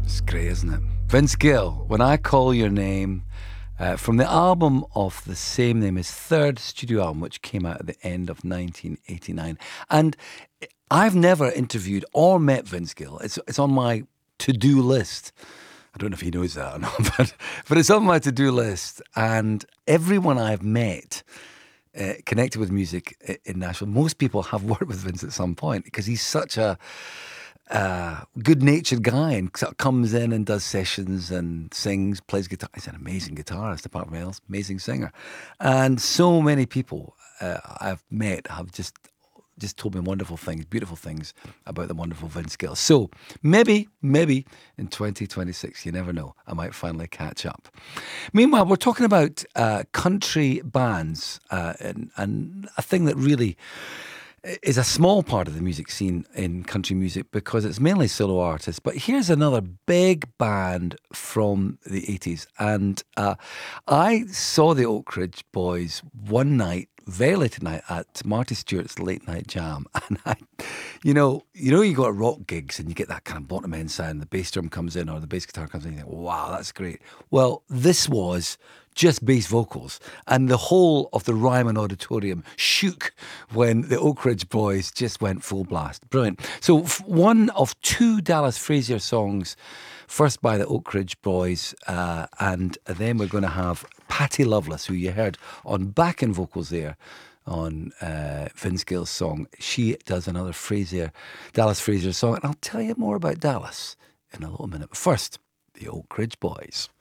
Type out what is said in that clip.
It's great, isn't it? Vince Gill, When I Call Your Name, from the album of the same name, his third studio album, which came out at the end of 1989. And I've never interviewed or met Vince Gill. It's on my to-do list. I don't know if he knows that or not, but it's on my to-do list. And everyone I've met connected with music in Nashville, most people have worked with Vince at some point because he's such a good-natured guy and sort of comes in and does sessions and sings, plays guitar. He's an amazing guitarist, apart from else, amazing singer. And so many people I've met have just told me wonderful things, beautiful things about the wonderful Vince Gill. So maybe in 2026, you never know, I might finally catch up. Meanwhile, we're talking about country bands and a thing that really is a small part of the music scene in country music because it's mainly solo artists. But here's another big band from the 80s. And I saw the Oak Ridge Boys one night, very late at night, at Marty Stewart's Late Night Jam. And you go to rock gigs and you get that kind of bottom end sound, the bass drum comes in or the bass guitar comes in, and you think, wow, that's great. Well, this was just bass vocals, and the whole of the Ryman Auditorium shook when the Oak Ridge Boys just went full blast. Brilliant. So one of two Dallas Frazier songs, first by the Oak Ridge Boys, and then we're going to have Patty Loveless, who you heard on backing vocals there on Vince Gill's song. She does another Dallas Frazier song, and I'll tell you more about Dallas in a little minute. But first, the Oak Ridge Boys.